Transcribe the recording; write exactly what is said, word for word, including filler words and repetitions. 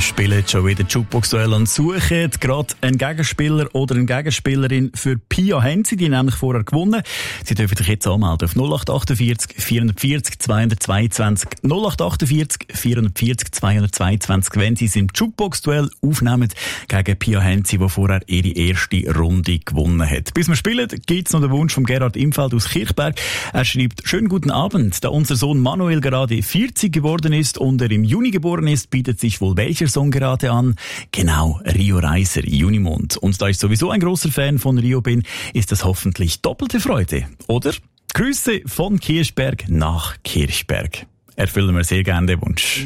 spielen schon wieder Jukebox-Duell und suchen gerade einen Gegenspieler oder eine Gegenspielerin für Pia Henzi, die nämlich vorher gewonnen. Sie dürfen sich jetzt anmelden auf null acht achtundvierzig vierhundertvierzig zweihundertzweiundzwanzig null acht achtundvierzig vierhundertvierzig zweihundertzweiundzwanzig, wenn sie es im Jukebox-Duell aufnehmen gegen Pia Henzi, die vorher ihre erste Runde gewonnen hat. Bis wir spielen, gibt es noch den Wunsch von Gerhard Imfeld aus Kirchberg. Er schreibt: Schönen guten Abend. Da unser Sohn Manuel gerade vierzig geworden ist und er im Juni geboren ist, bietet sich wohl welcher Song gerade an? Genau, Rio Reiser, Junimond. Und da ich sowieso ein großer Fan von Rio bin, ist das hoffentlich doppelte Freude, oder? Grüße von Kirchberg nach Kirchberg. Erfüllen wir sehr gerne den Wunsch.